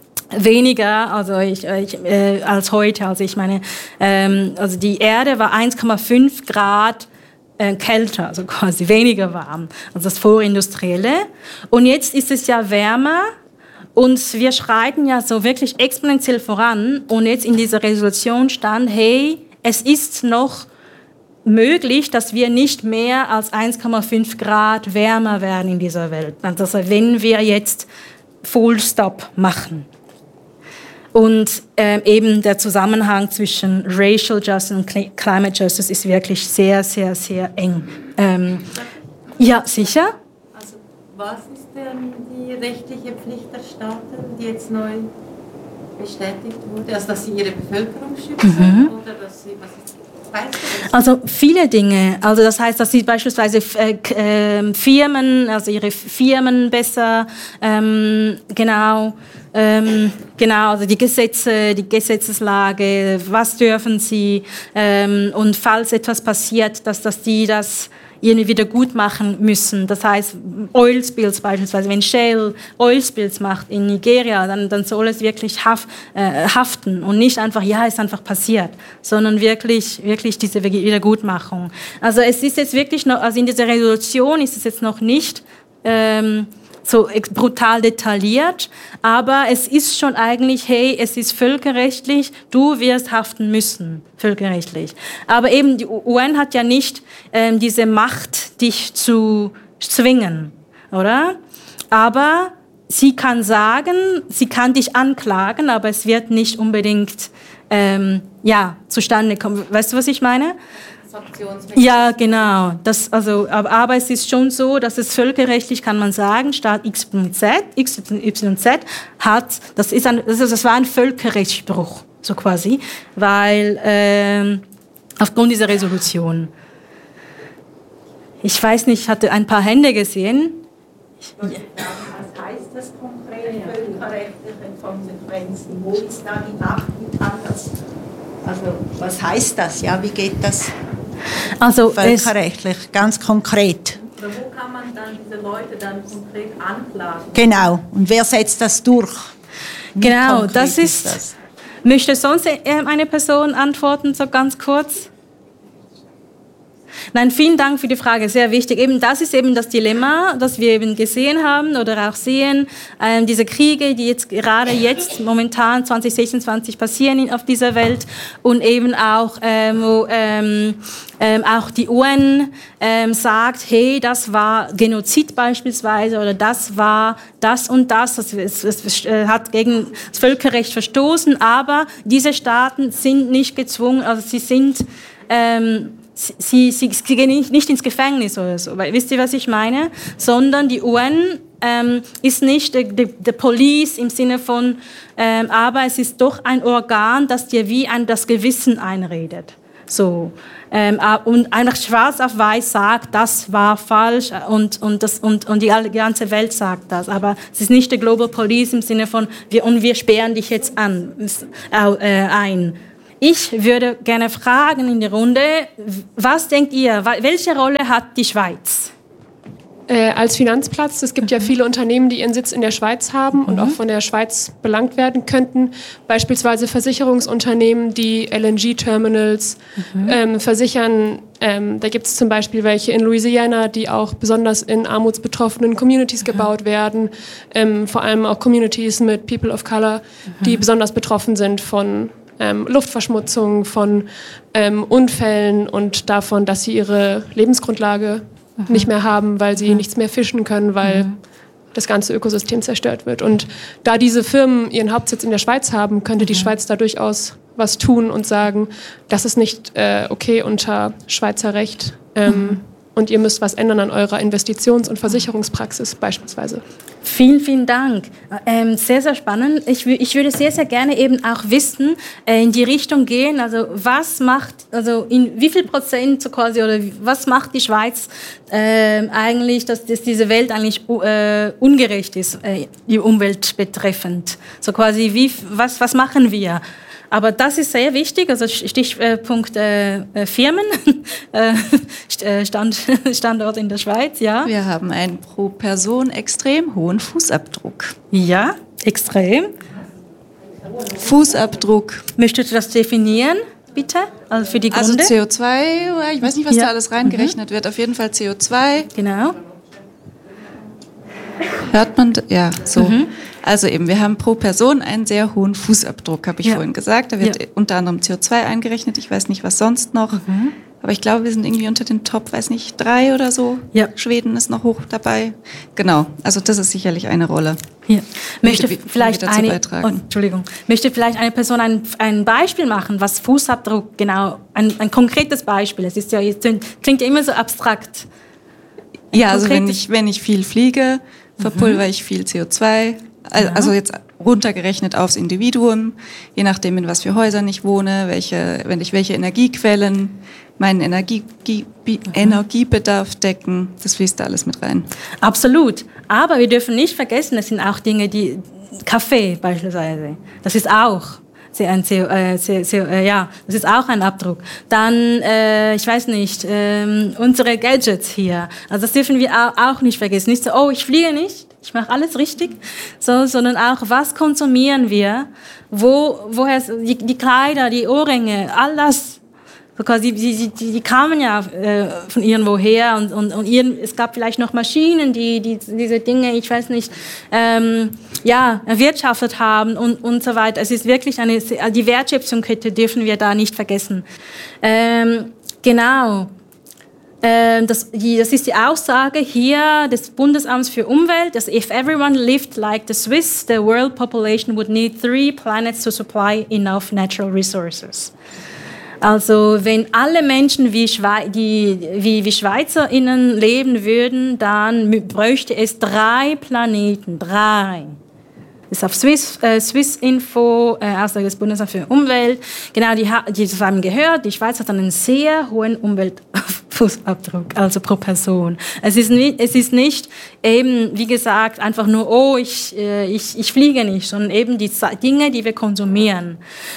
weniger also ich, ich, äh, als heute. Also ich meine, ähm, also die Erde war eins Komma fünf Grad äh, kälter, also quasi weniger warm als das Vorindustrielle. Und jetzt ist es ja wärmer und wir schreiten ja so wirklich exponentiell voran. Und jetzt in dieser Resolution stand, hey, es ist noch möglich, dass wir nicht mehr als eins Komma fünf Grad wärmer werden in dieser Welt. Also wenn wir jetzt Full Stop machen. Und äh, eben der Zusammenhang zwischen Racial Justice und Climate Justice ist wirklich sehr, sehr, sehr eng. Ähm, ja, sicher. Also was ist denn die rechtliche Pflicht der Staaten, die jetzt neu bestätigt wurde? Also dass sie ihre Bevölkerung schützen mhm. oder dass sie, was ist Also viele Dinge. Also das heißt, dass sie beispielsweise äh, Firmen, also ihre Firmen besser, ähm, genau, ähm, genau, also die Gesetze, die Gesetzeslage, was dürfen sie ähm, und falls etwas passiert, dass, dass die das irgendwie wieder gut machen müssen. Das heißt, Oil Spills beispielsweise, wenn Shell Oil Spills macht in Nigeria, dann, dann soll es wirklich haf, äh, haften und nicht einfach, ja, ist einfach passiert, sondern wirklich, wirklich diese Wiedergutmachung. Also es ist jetzt wirklich noch, also in dieser Resolution ist es jetzt noch nicht ähm, so brutal detailliert, aber es ist schon eigentlich, hey, es ist völkerrechtlich, du wirst haften müssen, völkerrechtlich. Aber eben die U N hat ja nicht ähm, diese Macht, dich zu zwingen, oder? Aber sie kann sagen, sie kann dich anklagen, aber es wird nicht unbedingt ähm, ja, zustande kommen. Weißt du, was ich meine? Ja, genau. Das, also, aber es ist schon so, dass es völkerrechtlich, kann man sagen, Staat X Y Z, X Y Z hat, das, ist ein, das, ist, das war ein Völkerrechtsbruch, so quasi, weil ähm, aufgrund dieser Resolution. Ich weiß nicht, ich hatte ein paar Hände gesehen. Ich wollte fragen, was heißt das konkret, völkerrechtliche Konsequenzen? Wo ist da die Macht? Wie kann das? Also, was heißt das? Ja, wie geht das? Also völkerrechtlich, ganz konkret. Oder wo kann man dann diese Leute dann konkret anklagen? Genau, und wer setzt das durch? Wie genau, das ist, ist das? Möchte sonst eine Person antworten, so ganz kurz? Nein, vielen Dank für die Frage, sehr wichtig. Eben das ist eben das Dilemma, das wir eben gesehen haben oder auch sehen. Ähm, diese Kriege, die jetzt gerade jetzt momentan zwanzig sechsundzwanzig passieren auf dieser Welt und eben auch, ähm, wo ähm, ähm, auch die U N ähm, sagt, hey, das war Genozid beispielsweise oder das war das und das, das, es, es hat gegen das Völkerrecht verstoßen, aber diese Staaten sind nicht gezwungen, also sie sind ähm, Sie, sie, sie gehen nicht, nicht ins Gefängnis oder so. Weil, wisst ihr, was ich meine? Sondern die U N ähm, ist nicht die Police im Sinne von, ähm, aber es ist doch ein Organ, das dir wie ein, das Gewissen einredet. So. Ähm, und einfach schwarz auf weiß sagt, das war falsch und, und, das, und, und die ganze Welt sagt das. Aber es ist nicht die Global Police im Sinne von, wir, und wir sperren dich jetzt an, äh, ein. Ich würde gerne fragen in die Runde, was denkt ihr, welche Rolle hat die Schweiz? Äh, als Finanzplatz, es gibt ja viele Unternehmen, die ihren Sitz in der Schweiz haben und mhm. auch von der Schweiz belangt werden könnten. Beispielsweise Versicherungsunternehmen, die L N G-Terminals mhm. ähm, versichern. Ähm, da gibt es zum Beispiel welche in Louisiana, die auch besonders in armutsbetroffenen Communities mhm. gebaut werden. Ähm, vor allem auch Communities mit People of Color, mhm. die besonders betroffen sind von Ähm, Luftverschmutzung, von ähm, Unfällen und davon, dass sie ihre Lebensgrundlage mhm. nicht mehr haben, weil sie mhm. nichts mehr fischen können, weil mhm. das ganze Ökosystem zerstört wird. Und da diese Firmen ihren Hauptsitz in der Schweiz haben, könnte die mhm. Schweiz da durchaus was tun und sagen, das ist nicht äh, okay unter Schweizer Recht ähm, mhm. und ihr müsst was ändern an eurer Investitions- und Versicherungspraxis beispielsweise. Vielen, vielen Dank. Ähm, sehr, sehr spannend. Ich, ich würde sehr, sehr gerne eben auch wissen, äh, in die Richtung gehen, also was macht, also in wie viel Prozent so quasi, oder was macht die Schweiz äh, eigentlich, dass, dass diese Welt eigentlich äh, ungerecht ist, äh, die Umwelt betreffend. So quasi, wie, was, was machen wir? Aber das ist sehr wichtig, also Stichpunkt äh, Firmen, Stand, Standort in der Schweiz, ja. Wir haben einen pro Person extrem hohen Fußabdruck. Ja, extrem. Fußabdruck. Möchtest du das definieren, bitte? Also für die Gründe? Also C O zwei, ich weiß nicht, was ja. da alles reingerechnet mhm. wird, auf jeden Fall C O zwei. Genau. Hört man, ja, so. Mhm. Also eben, wir haben pro Person einen sehr hohen Fußabdruck, habe ich ja. vorhin gesagt. Da wird ja. unter anderem C O zwei eingerechnet. Ich weiß nicht, was sonst noch. Mhm. Aber ich glaube, wir sind irgendwie unter den Top, weiß nicht, drei oder so. Ja. Schweden ist noch hoch dabei. Genau, also das ist sicherlich eine Rolle. Ja. Möchte wie, vielleicht wie eine, oh, Entschuldigung, möchte vielleicht eine Person ein, ein Beispiel machen, was Fußabdruck genau, ein, ein konkretes Beispiel. Es ist ja, es klingt ja immer so abstrakt. Ein ja, also wenn ich, wenn ich viel fliege, verpulver mhm. ich viel C O zwei. Also jetzt runtergerechnet aufs Individuum, je nachdem, in was für Häusern ich wohne, welche, wenn ich welche Energiequellen meinen Energie, mhm. Energiebedarf decken, das fließt da alles mit rein. Absolut. Aber wir dürfen nicht vergessen, es sind auch Dinge, die Kaffee beispielsweise, das ist auch ein C O, äh, C O, C O, äh, ja, das ist auch ein Abdruck. Dann, äh, ich weiß nicht, äh, unsere Gadgets hier, also das dürfen wir auch nicht vergessen. Nicht so, oh, ich fliege nicht. Ich mache alles richtig, so, sondern auch, was konsumieren wir, wo, woher, die, die Kleider, die Ohrringe, all das, so quasi, die, die, die kamen ja äh, von irgendwoher und, und, und ihren, es gab vielleicht noch Maschinen, die, die diese Dinge, ich weiß nicht, ähm, ja, erwirtschaftet haben und, und so weiter. Es ist wirklich eine, die Wertschöpfungskette dürfen wir da nicht vergessen. Ähm, genau. Das, das ist die Aussage hier des Bundesamts für Umwelt, dass if everyone lived like the Swiss, the world population would need three planets to supply enough natural resources. Also wenn alle Menschen wie, Schwe- die, wie, wie SchweizerInnen leben würden, dann bräuchte es drei Planeten, drei. Das ist auf Swiss, äh, Swiss Info, äh, Aussage des Bundesamts für Umwelt. Genau, die, die haben gehört, die Schweiz hat einen sehr hohen Umweltfußabdruck, also pro Person. Es ist nicht, es ist nicht eben, wie gesagt, einfach nur, oh, ich, äh, ich, ich fliege nicht, sondern eben die Dinge, die wir konsumieren.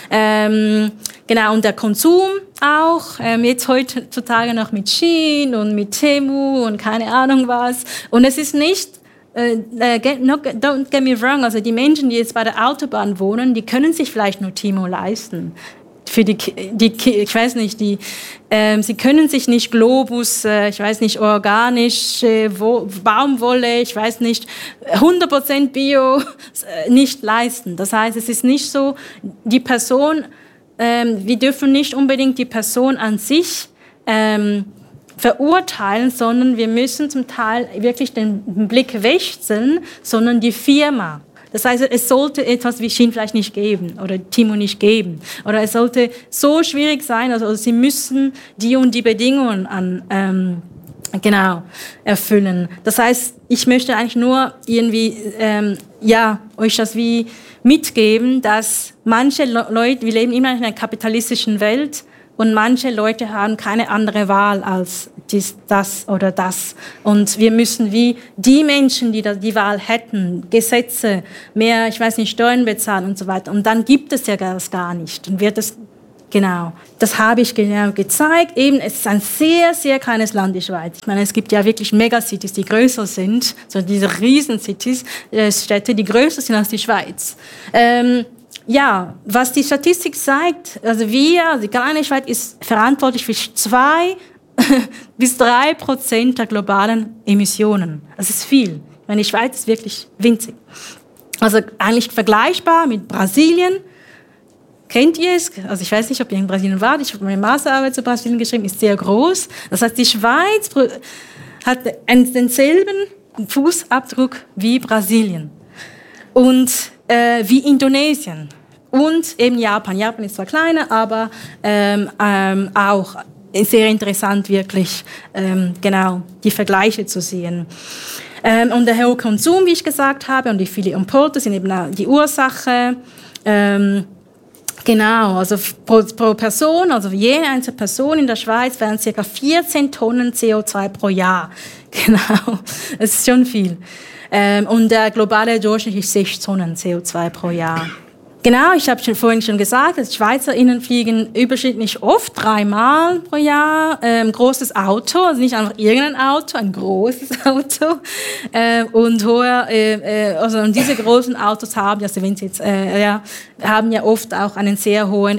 Ähm, genau, und der Konsum auch, ähm, jetzt heutzutage noch mit Shein und mit Temu und keine Ahnung was. Und es ist nicht, Uh, get, no, don't get me wrong, also die Menschen, die jetzt bei der Autobahn wohnen, die können sich vielleicht nur Temu leisten. für die, die, ich weiß nicht, die, ähm, sie können sich nicht Globus, äh, ich weiß nicht, organisch, äh, wo, Baumwolle, ich weiß nicht, hundert Prozent Bio äh, nicht leisten. Das heißt, es ist nicht so, die Person, ähm, wir dürfen nicht unbedingt die Person an sich ähm, verurteilen, sondern wir müssen zum Teil wirklich den Blick wechseln, sondern die Firma. Das heißt, es sollte etwas wie Shein vielleicht nicht geben oder Temu nicht geben. Oder es sollte so schwierig sein, also sie müssen die und die Bedingungen an, ähm, genau, erfüllen. Das heißt, ich möchte eigentlich nur irgendwie, ähm, ja, euch das wie mitgeben, dass manche Le- Leute, wir leben immer in einer kapitalistischen Welt, und manche Leute haben keine andere Wahl als dies, das oder das. Und wir müssen wie die Menschen, die da die Wahl hätten, Gesetze, mehr, ich weiß nicht, Steuern bezahlen und so weiter. Und dann gibt es ja das gar nicht. Und wird es, genau, das habe ich genau gezeigt. Eben, es ist ein sehr, sehr kleines Land, die Schweiz. Ich meine, es gibt ja wirklich Megacities, die größer sind, so diese Riesencities, äh, Städte, die größer sind als die Schweiz. Ähm, Ja, was die Statistik zeigt, also wir, also die kleine Schweiz ist verantwortlich für zwei bis drei Prozent der globalen Emissionen. Das ist viel. Ich meine, die Schweiz ist wirklich winzig. Also eigentlich vergleichbar mit Brasilien. Kennt ihr es? Also ich weiß nicht, ob ihr in Brasilien wart. Ich habe meine Masterarbeit zu Brasilien geschrieben, ist sehr groß. Das heißt, die Schweiz hat denselben Fußabdruck wie Brasilien. Und äh, wie Indonesien und eben Japan. Japan ist zwar kleiner, aber ähm, ähm, auch sehr interessant wirklich, ähm, genau, die Vergleiche zu sehen. Ähm, und der hohe Konsum, wie ich gesagt habe, und die vielen Importe sind eben auch die Ursache. Ähm, Genau, also pro, pro Person, also jede einzelne Person in der Schweiz wären ca. vierzehn Tonnen C O zwei pro Jahr. Genau, das ist schon viel. Ähm, und der globale Durchschnitt ist sechs Tonnen C O zwei pro Jahr. Genau, ich habe schon vorhin schon gesagt, dass SchweizerInnen fliegen überschnittlich oft, dreimal pro Jahr. Ähm, großes Auto, also nicht einfach irgendein Auto, ein großes Auto. Ähm, und hohe, äh, also und diese großen Autos haben, also wenn sie jetzt, äh, ja, haben ja oft auch einen sehr hohen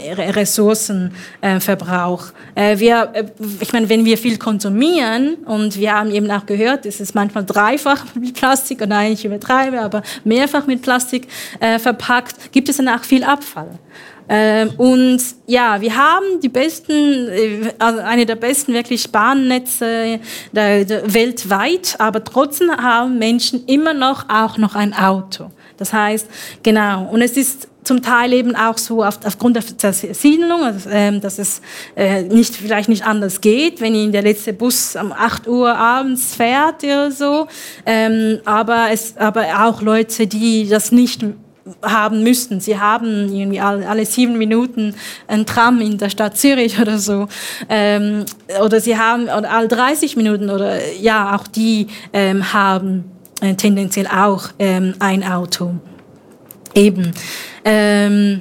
Ressourcenverbrauch. Äh, wir, äh, ich meine, wenn wir viel konsumieren und wir haben eben auch gehört, es ist manchmal dreifach mit Plastik, und nein, ich übertreibe, aber mehrfach mit Plastik äh, verpackt, gibt es dann auch viel Abfall. Ähm, und ja, wir haben die besten, also eine der besten wirklich Bahnnetze der, der, weltweit, aber trotzdem haben Menschen immer noch auch noch ein Auto. Das heißt, genau, und es ist zum Teil eben auch so auf, aufgrund der Siedlung, also, ähm, dass es äh, nicht, vielleicht nicht anders geht, wenn Ihnen der letzte Bus um acht Uhr abends fährt oder so. Ähm, aber, es, aber auch Leute, die das nicht haben müssten. Sie haben irgendwie alle, alle sieben Minuten ein Tram in der Stadt Zürich oder so. Ähm, oder sie haben oder alle dreißig Minuten oder ja, auch die ähm, haben äh, tendenziell auch ähm, ein Auto. Eben. Ähm,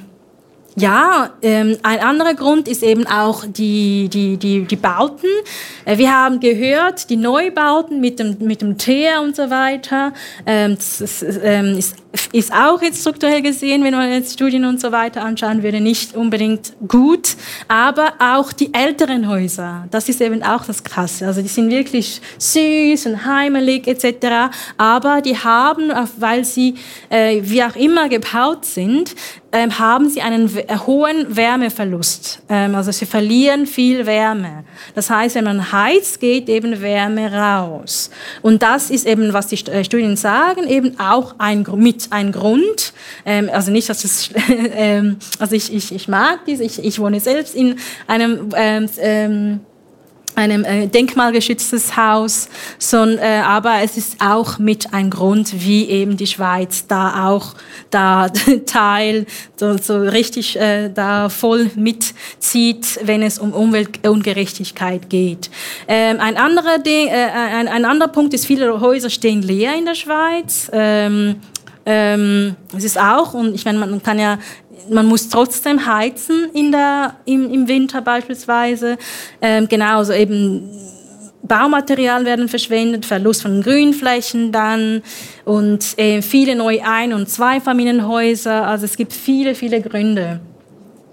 Ja, ähm, ein anderer Grund ist eben auch die, die, die, die Bauten. Äh, wir haben gehört, die Neubauten mit dem, mit dem Teer und so weiter, ähm, das ist, ähm, ist, ist auch jetzt strukturell gesehen, wenn man jetzt Studien und so weiter anschauen würde, nicht unbedingt gut. Aber auch die älteren Häuser, das ist eben auch das Krasse. Also die sind wirklich süß und heimelig et cetera. Aber die haben, weil sie äh, wie auch immer gebaut sind, ähm, haben sie einen hohen Wärmeverlust. Ähm, also sie verlieren viel Wärme. Das heißt, wenn man heizt, geht eben Wärme raus. Und das ist eben, was die Studien sagen, eben auch ein, mit ein Grund. Ähm, also nicht, dass es, ähm, also ich, ich, ich mag dies, ich, ich wohne selbst in einem ähm, ähm, einem äh, denkmalgeschütztes Haus, sondern, äh, aber es ist auch mit ein Grund, wie eben die Schweiz da auch da Teil so, so richtig äh, da voll mitzieht, wenn es um Umweltungerechtigkeit geht. Ähm, ein anderer Ding, äh, ein, ein anderer Punkt ist, viele Häuser stehen leer in der Schweiz. Ähm, ähm, es ist auch, und ich meine, man kann ja man muss trotzdem heizen in der, im, im Winter beispielsweise. Ähm, genauso eben Baumaterial werden verschwendet, Verlust von Grünflächen dann und äh, viele neue Ein- und Zweifamilienhäuser. Also es gibt viele, viele Gründe.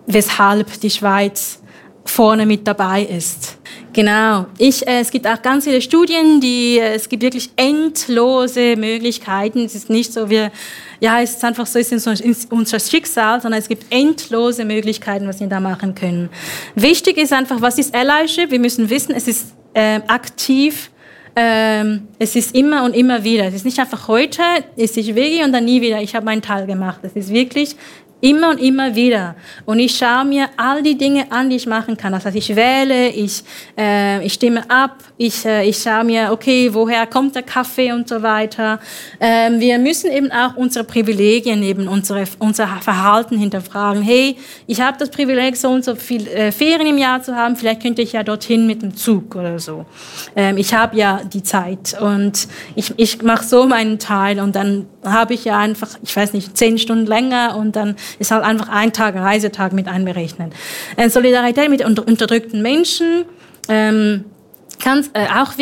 weshalb die Schweiz vorne mit dabei ist. Genau. Ich, äh, es gibt auch ganz viele Studien, die, äh, es gibt wirklich endlose Möglichkeiten. Es ist nicht so, wir, ja, es ist einfach so, es ist unser Schicksal, sondern es gibt endlose Möglichkeiten, was wir da machen können. Wichtig ist einfach, was ist Allyship? Wir müssen wissen, es ist äh, aktiv. Ähm, es ist immer und immer wieder. Es ist nicht einfach heute, ist ich Veggie und dann nie wieder. Ich habe meinen Teil gemacht. Es ist wirklich immer und immer wieder. Und ich schaue mir all die Dinge an, die ich machen kann. Das heißt, ich wähle, ich, äh, ich stimme ab, ich, äh, ich schaue mir, okay, woher kommt der Kaffee und so weiter. Ähm, wir müssen eben auch unsere Privilegien, eben unsere, unser Verhalten hinterfragen. Hey, ich habe das Privileg, so und so viel äh, Ferien im Jahr zu haben, vielleicht könnte ich ja dorthin mit dem Zug oder so. Ähm, ich habe ja die Zeit und ich, ich mache so meinen Teil und dann habe ich ja einfach, ich weiß nicht, zehn Stunden länger und dann ist halt einfach ein Tag Reisetag mit einberechnet. Äh, Solidarität mit unter unterdrückten Menschen, ähm, ganz, äh, auch